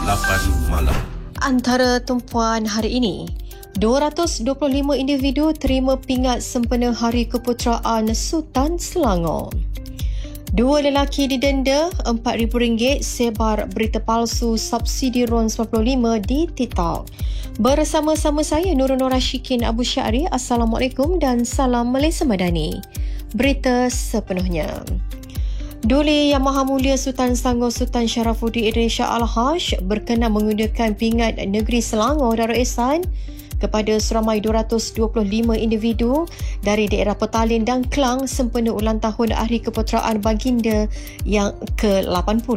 8 malam. Antara tumpuan hari ini, 225 individu terima pingat sempena Hari Keputeraan Sultan Selangor. 2 lelaki didenda RM4,000 sebar berita palsu subsidi RON 95 di TikTok. Bersama-sama saya Nurul Rashikin Abu Syari. Assalamualaikum dan salam Malaysia Madani. Berita sepenuhnya. Duli Yang Maha Mulia Sultan Selangor Sultan Sharafuddin Idris Shah Al-Haj berkenan menggunakan pingat Negeri Selangor Darul Ehsan kepada seramai 225 individu dari daerah Petaling dan Klang sempena ulang tahun Hari Keputeraan Baginda yang ke-80.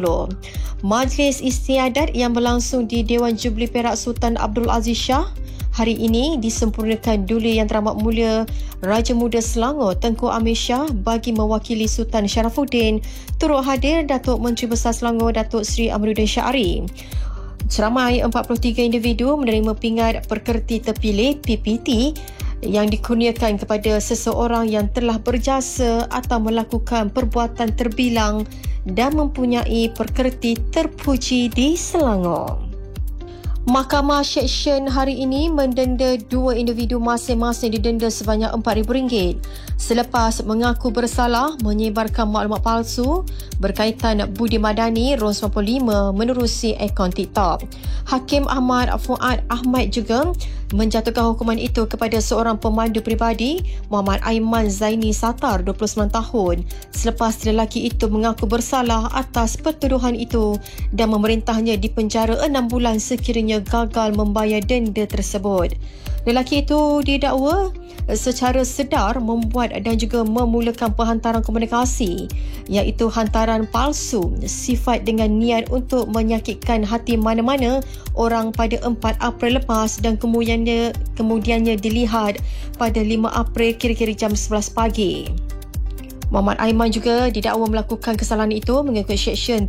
Majlis Istiadat yang berlangsung di Dewan Jubli Perak Sultan Abdul Aziz Shah hari ini disempurnakan Duli Yang Teramat Mulia Raja Muda Selangor Tengku Amir Shah bagi mewakili Sultan Sharafuddin. Turut hadir Datuk Menteri Besar Selangor Datuk Seri Amiruddin Syari. Seramai 43 individu menerima pingat pekerti terpilih PPT yang dikurniakan kepada seseorang yang telah berjasa atau melakukan perbuatan terbilang dan mempunyai pekerti terpuji di Selangor. Mahkamah Seksyen hari ini mendenda 2 individu masing-masing didenda sebanyak RM4,000 selepas mengaku bersalah menyebarkan maklumat palsu berkaitan budi madani RON 95 menerusi akaun TikTok. Hakim Ahmad Fuad Ahmad juga menjatuhkan hukuman itu kepada seorang pemandu peribadi Muhammad Aiman Zaini Satar 29 tahun selepas lelaki itu mengaku bersalah atas pertuduhan itu dan memerintahnya dipenjara 6 bulan sekiranya gagal membayar denda tersebut. Lelaki itu didakwa secara sedar membuat dan juga memulakan penghantaran komunikasi iaitu hantaran palsu sifat dengan niat untuk menyakitkan hati mana-mana orang pada 4 April lepas dan kemudiannya dilihat pada 5 April kira-kira jam 11 pagi. Muhammad Aiman juga didakwa melakukan kesalahan itu mengikut Seksyen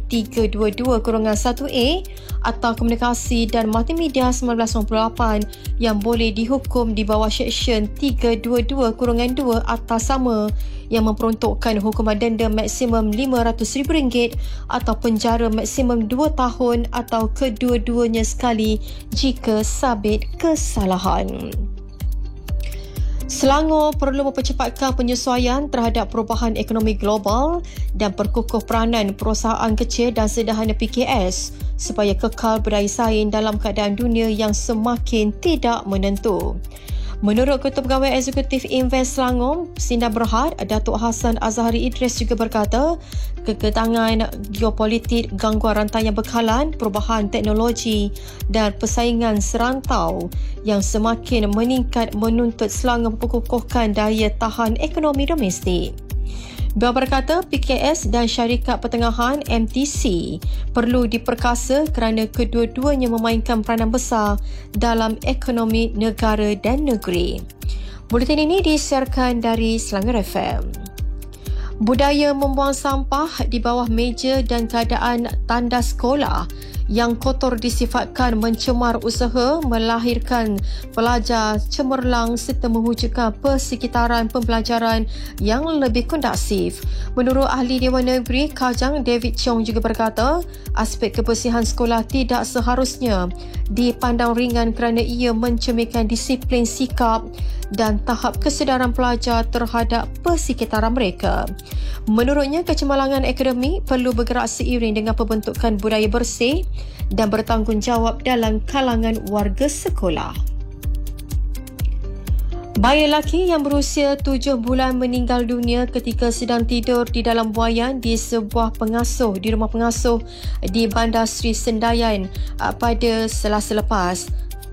322-1A atau Komunikasi dan Multimedia 1998 yang boleh dihukum di bawah Seksyen 322-2 atau sama yang memperuntukkan hukuman denda maksimum RM500,000 atau penjara maksimum 2 tahun atau kedua-duanya sekali jika sabit kesalahan. Selangor perlu mempercepatkan penyesuaian terhadap perubahan ekonomi global dan perkukuh peranan perusahaan kecil dan sederhana PKS supaya kekal berdaya saing dalam keadaan dunia yang semakin tidak menentu. Menurut Ketua Pegawai Eksekutif Invest Selangor, Sindang Berhad, Datuk Hassan Azhari Idris juga berkata, kegetangan geopolitik, gangguan rantaian bekalan, perubahan teknologi dan persaingan serantau yang semakin meningkat menuntut Selangor memperkukuhkan daya tahan ekonomi domestik. Beliau berkata PKS dan syarikat pertengahan MTC perlu diperkasa kerana kedua-duanya memainkan peranan besar dalam ekonomi negara dan negeri. Buletin ini disiarkan dari Selangor FM. Budaya membuang sampah di bawah meja dan keadaan tandas sekolah yang kotor disifatkan mencemar usaha melahirkan pelajar cemerlang serta mewujudkan persekitaran pembelajaran yang lebih kondusif. Menurut ahli Dewan Negeri Kajang David Chong juga berkata, aspek kebersihan sekolah tidak seharusnya dipandang ringan kerana ia mencerminkan disiplin sikap dan tahap kesedaran pelajar terhadap persekitaran mereka. Menurutnya, kecemerlangan akademik perlu bergerak seiring dengan pembentukan budaya bersih dan bertanggungjawab dalam kalangan warga sekolah. Bayi lelaki yang berusia 7 bulan meninggal dunia ketika sedang tidur di dalam buaian di sebuah pengasuh di rumah pengasuh di Bandar Seri Sendayan pada Selasa lepas.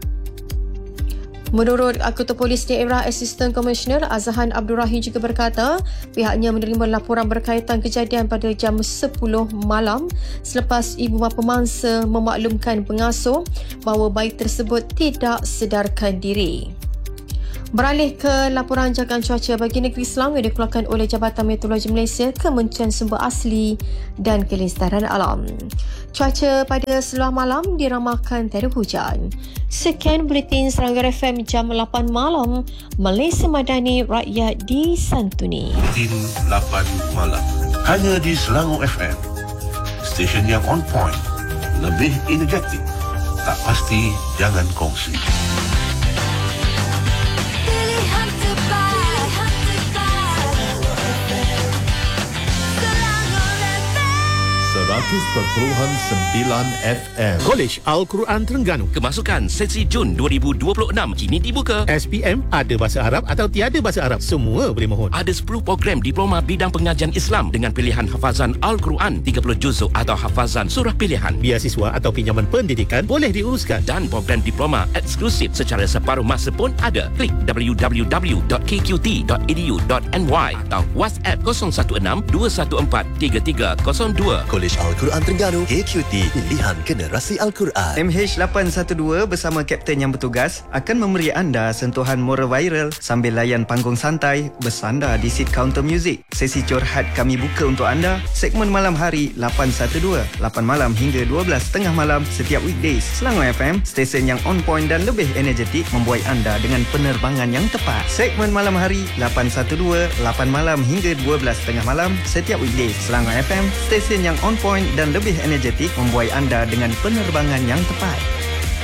Menurut Ketua Polis Daerah Asisten Komisioner Azhan Abdul Rahim juga berkata, pihaknya menerima laporan berkaitan kejadian pada jam 10 malam selepas ibu bapa mangsa memaklumkan pengasuh bahawa bayi tersebut tidak sedarkan diri. Beralih ke laporan jagaan cuaca bagi negeri Selangor yang dikeluarkan oleh Jabatan Meteorologi Malaysia, Kementerian Sumber Asli dan Kelestarian Alam. Cuaca pada seluruh malam diramalkan tiada hujan. Sekian Buletin Selangor FM jam 8 malam. Malaysia Madani, rakyat disantuni. Buletin 8 malam. Hanya di Selangor FM. Stesen yang on point, lebih energetik Tak pasti, jangan kongsi. Pilihan tepat. Selangor FM. 100.9 FM. Kolej Al-Quran Terengganu. Kemasukan sesi Jun 2026 kini dibuka. SPM ada bahasa Arab atau tiada bahasa Arab, semua boleh mohon. Ada 10 program diploma bidang pengajian Islam dengan pilihan hafazan Al-Quran 30 juzuk atau hafazan surah pilihan. Beasiswa atau pinjaman pendidikan boleh diuruskan. Dan program diploma eksklusif secara separuh masa pun ada. Klik www.kqt.edu.my atau WhatsApp 016 214 3302. Kolej Al-Quran Terengganu, KQT, pilihan generasi Al-Quran. MH812 bersama kapten yang bertugas akan memberi anda sentuhan moral viral sambil layan panggung santai bersandar di seat counter music. Sesi curhat kami buka untuk anda, segmen malam hari 812, 8 malam hingga 12.30 malam setiap weekdays. Selangor FM, stesen yang on point dan lebih energetik membuai anda dengan penerbangan yang tepat. Segmen malam hari 812, 8 malam hingga 12.30 malam setiap weekdays. Selangor FM, stesen yang on point dan lebih energetik membuai anda dengan penerbangan yang tepat.